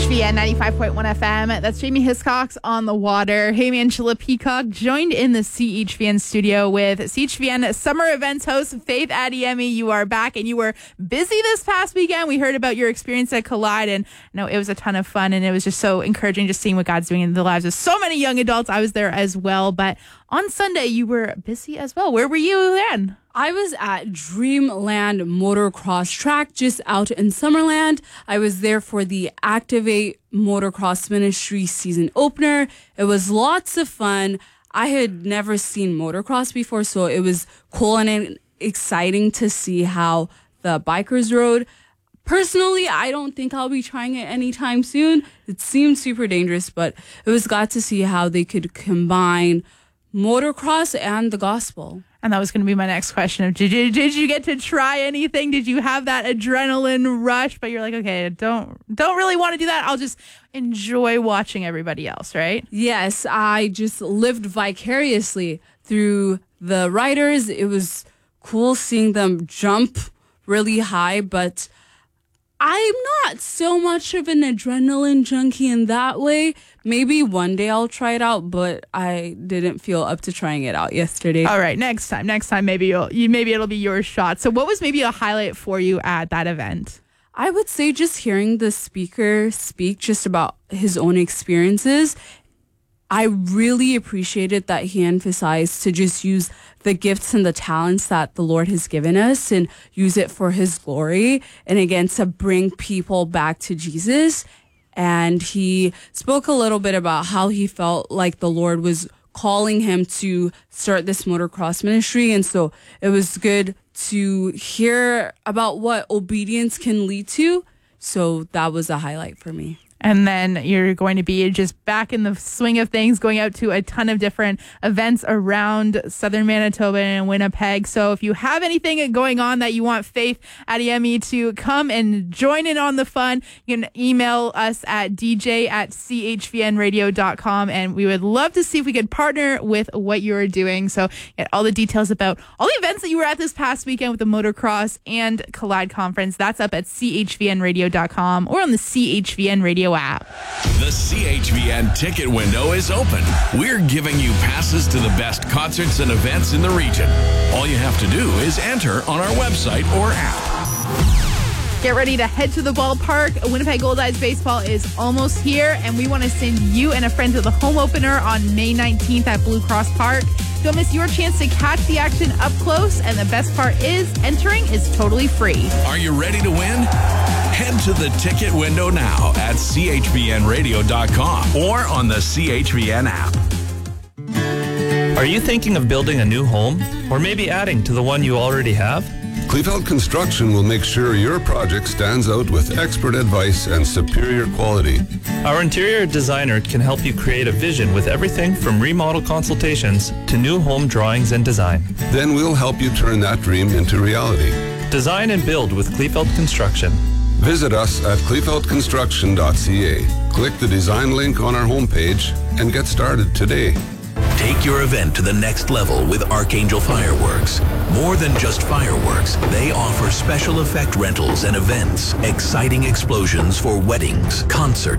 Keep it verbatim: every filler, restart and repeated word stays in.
V N ninety-five point one F M. That's Jamie Hiscox on the water. Hey, Angela Peacock joined in the C H V N studio with C H V N summer events host Faith Adeyemi. You are back and you were busy this past weekend. We heard about your experience at Collide, and no, it was a ton of fun, and it was just so encouraging just seeing what God's doing in the lives of so many young adults. I was there as well, but on Sunday you were busy as well. Where were you then? I was at Dreamland Motocross Track just out in Summerland. I was there for the Activate Motocross Ministry season opener. It was lots of fun. I had never seen motocross before, so it was cool and exciting to see how the bikers rode. Personally, I don't think I'll be trying it anytime soon. It seemed super dangerous, but it was glad to see how they could combine motocross and the gospel. And that was going to be my next question. Did you, did you get to try anything? Did you have that adrenaline rush? But you're like, okay, don't don't really want to do that. I'll just enjoy watching everybody else, right? Yes, I just lived vicariously through the riders. It was cool seeing them jump really high, but I'm not so much of an adrenaline junkie in that way. Maybe one day I'll try it out, but I didn't feel up to trying it out yesterday. All right, next time. Next time, maybe you'll you maybe it'll be your shot. So what was maybe a highlight for you at that event? I would say just hearing the speaker speak just about his own experiences. I really appreciated that he emphasized to just use the gifts and the talents that the Lord has given us and use it for his glory. And again, to bring people back to Jesus. And he spoke a little bit about how he felt like the Lord was calling him to start this motocross ministry. And so it was good to hear about what obedience can lead to. So that was a highlight for me. And then you're going to be just back in the swing of things, going out to a ton of different events around southern Manitoba and Winnipeg. So if you have anything going on that you want Faith Adeyemi to come and join in on the fun, you can email us at d j at c h v n radio dot com. And we would love to see if we could partner with what you're doing. So get all the details about all the events that you were at this past weekend with the Motocross and Collide Conference. That's up at c h v n radio dot com or on the C H V N Radio app. The C H V N ticket window is open. We're giving you passes to the best concerts and events in the region. All you have to do is enter on our website or app. Get ready to head to the ballpark. Winnipeg Goldeyes baseball is almost here, and we want to send you and a friend to the home opener on May nineteenth at Blue Cross Park. Don't miss your chance to catch the action up close, and the best part is entering is totally free. Are you ready to win? Head to the ticket window now at c h v n radio dot com or on the C H V N app. Are you thinking of building a new home or maybe adding to the one you already have? Kleefeld Construction will make sure your project stands out with expert advice and superior quality. Our interior designer can help you create a vision with everything from remodel consultations to new home drawings and design. Then we'll help you turn that dream into reality. Design and build with Kleefeld Construction. Visit us at kleefeld construction dot c a. Click the design link on our homepage and get started today. Take your event to the next level with Archangel Fireworks. More than just fireworks, they offer special effect rentals and events, exciting explosions for weddings, concerts,